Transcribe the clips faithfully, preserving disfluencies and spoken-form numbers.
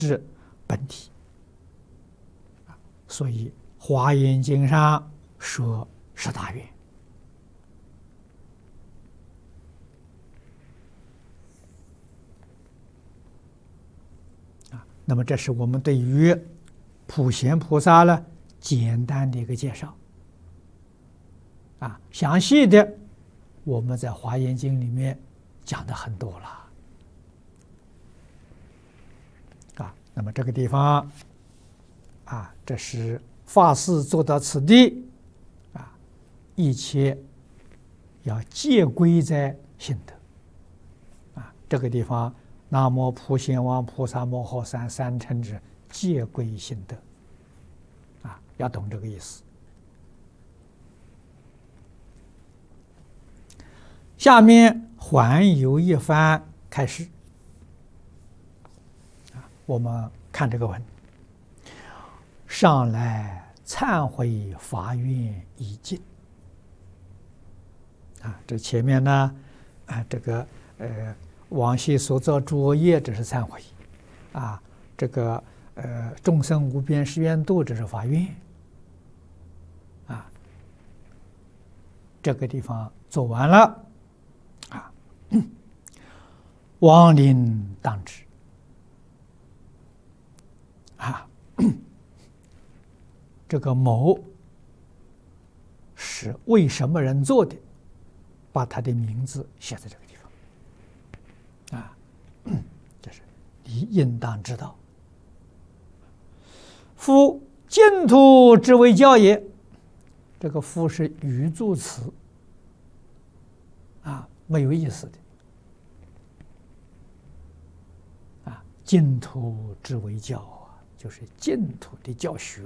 是本体。所以《华严经》上说是大愿。啊，那么这是我们对于普贤菩萨呢简单的一个介绍。啊，详细的我们在《华严经》里面讲的很多了。啊，那么这个地方，啊，这是发誓做到此地，啊，一切要戒归在心得。啊，这个地方，南无普贤王菩萨摩诃萨三乘之戒归心得。啊，要懂这个意思。下面还有一番开示。啊，我们看这个文。上来忏悔发愿已尽。啊，这前面呢，啊，这个呃，往昔所造诸恶业，这是忏悔。啊，这个呃，众生无边誓愿度，这是发愿。啊，这个地方做完了。啊，亡灵当知。啊，这个某是为什么人做的，把他的名字写在这个地方。啊，这是你应当知道。夫净土之为教也，这个夫是语助词。啊，没有意思的。啊，净土之为教啊，就是净土的教学。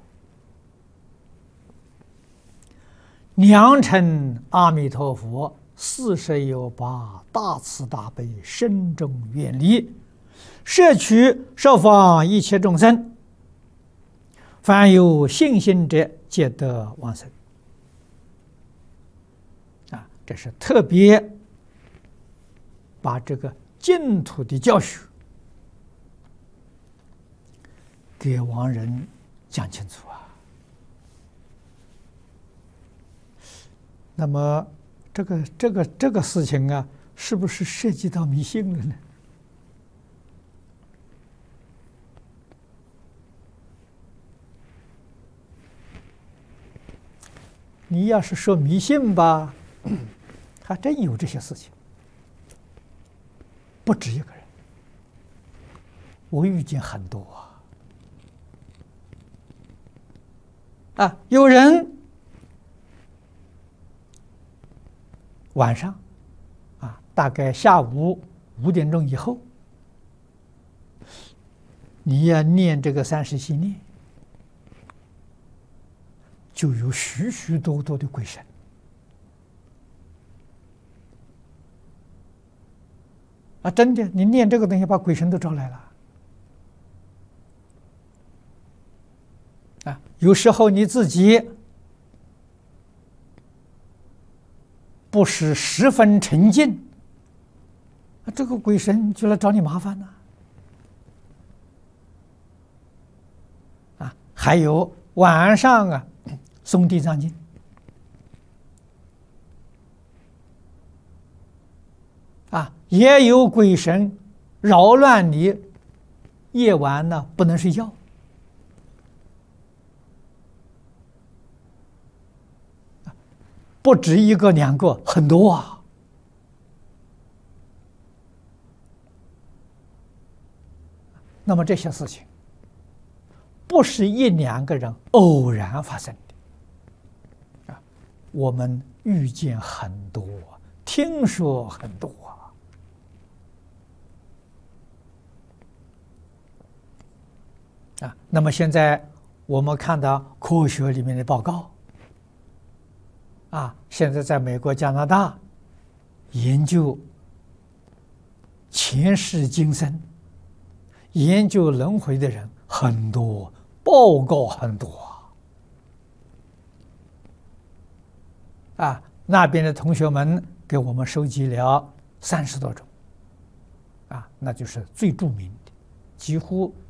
良辰阿弥陀佛，四十有八，大慈大悲，深重愿力，摄取十方一切众生，凡有信心者，皆得往生。啊，这是特别把这个净土的教学给亡人讲清楚啊。那么这个这个这个事情啊，是不是涉及到迷信了呢？你要是说迷信吧，还真有这些事情，不止一个人，我遇见很多啊。啊，有人晚上啊，大概下午五点钟以后，你要念这个三十系念，就有许许多多的鬼神啊！真的，你念这个东西，把鬼神都招来了啊！有时候你自己不是十分沉静，这个鬼神就来找你麻烦了啊！还有晚上啊，诵地藏经啊，也有鬼神扰乱你夜晚呢，不能睡觉。不止一个两个，很多啊。那么这些事情不是一两个人偶然发生的啊，我们遇见很多，听说很多啊。那么现在我们看到科学里面的报告啊，现在在美国、加拿大研究前世今生、研究轮回的人很多，报告很多啊。那边的同学们给我们收集了三十多种啊，那就是最著名的、 几乎